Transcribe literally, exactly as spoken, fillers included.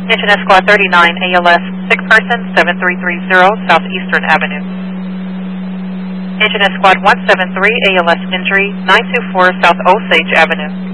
Engine Squad thirty-nine, A L S, sick person, seven three three zero Southeastern Avenue. Engine Squad one seven three, A L S injury, nine two four South Osage Avenue.